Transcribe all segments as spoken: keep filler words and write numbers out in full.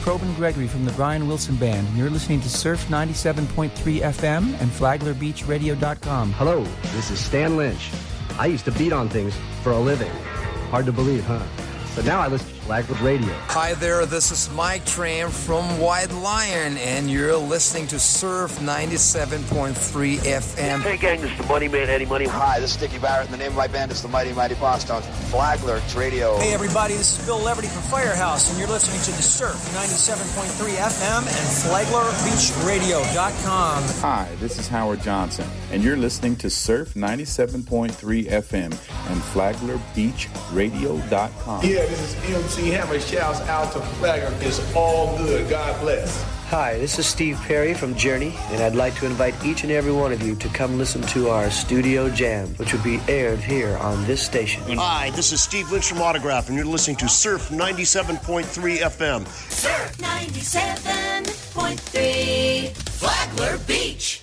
Probin Gregory from the Brian Wilson Band, and you're listening to Surf ninety-seven point three F M and Flagler Beach Radio dot com. Hello, this is Stan Lynch. I used to beat on things for a living. Hard to believe, huh? But now I listen to Flagler Radio. Hi there, this is Mike Tram from White Lion, and you're listening to Surf ninety-seven point three F M. Hey gang, this is the Money Man, Eddie Money. Hi, this is Dickie Barrett, and the name of my band is the Mighty Mighty Bosstones. Flagler Radio. Hey everybody, this is Bill Leverty from Firehouse, and you're listening to the Surf ninety-seven point three F M and Flagler Beach Radio dot com. Hi, this is Howard Johnson, and you're listening to Surf ninety-seven point three F M and Flagler Beach Radio dot com. Yeah, this is M C Hammer. Shouts out to Flagler. It's all good. God bless. Hi, this is Steve Perry from Journey, and I'd like to invite each and every one of you to come listen to our studio jam, which will be aired here on this station. Hi, this is Steve Lynch from Autograph, and you're listening to Surf ninety-seven point three F M. Surf ninety-seven point three, Flagler Beach.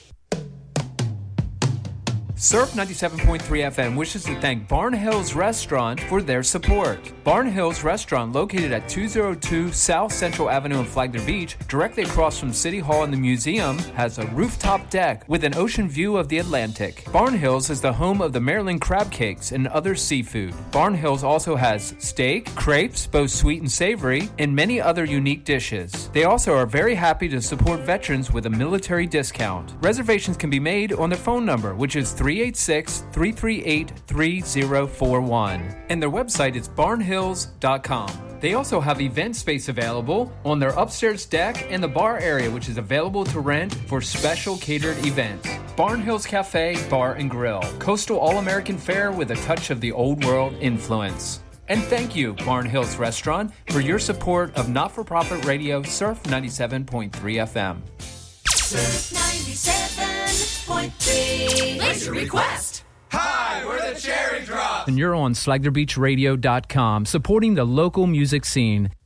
Surf ninety-seven point three F M wishes to thank Barn Hills Restaurant for their support. Barn Hills Restaurant, located at two oh two South Central Avenue in Flagler Beach, directly across from City Hall and the museum, has a rooftop deck with an ocean view of the Atlantic. Barn Hills is the home of the Maryland crab cakes and other seafood. Barn Hills also has steak, crepes, both sweet and savory, and many other unique dishes. They also are very happy to support veterans with a military discount. Reservations can be made on their phone number, which is three eight six, three three eight, three zero four one. And their website is barn hills dot com. They also have event space available on their upstairs deck and the bar area, which is available to rent for special catered events. Barn Hills Cafe, Bar and Grill. Coastal All-American fare with a touch of the old world influence. And thank you, Barn Hills Restaurant, for your support of not-for-profit radio Surf ninety-seven point three F M. Surf ninety-seven point three. Laser request. Hi, we're the Cherry Drop. And you're on Flagler Beach Radio dot com, supporting the local music scene.